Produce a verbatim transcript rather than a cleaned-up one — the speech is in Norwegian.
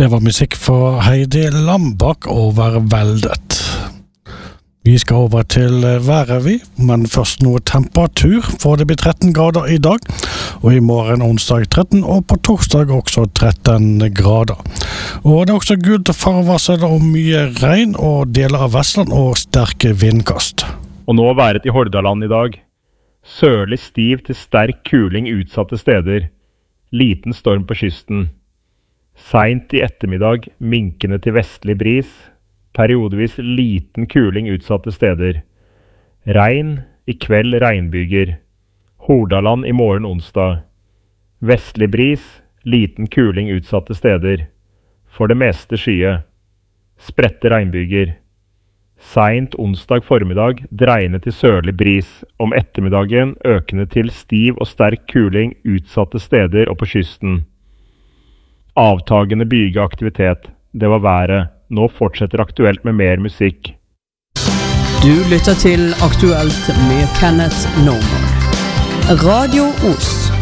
Det var musikk for Heidi Lambak over Veldet. Vi skal over til været vi, men først noe temperatur, for det blir tretten grader i dag, og i morgen onsdag tretten, og på torsdag også tretten grader. Og det er også gult farvarsel om mye regn og deler av Vestland og sterke vindkast. Og nå været i Hordaland i dag. Sørlig stiv til sterk kuling utsatte steder. Liten storm på kysten. Sent i ettermiddag minkende til vestlig bris. Periodevis liten kuling utsatte steder. Regn, i kveld regnbyger. Hordaland i morgen onsdag. Vestlig bris, liten kuling utsatte steder. For det meste skye. Spredte regnbyger. Sent onsdag formiddag dreiende til sørlig bris. Om ettermiddagen økende til stiv og sterk kuling utsatte steder og på kysten. Avtagende byge aktivitet. Det var været. Nå fortsetter Aktuelt med mer musikk. Du lytter til Aktuelt med Kenneth Norman. Radio Os.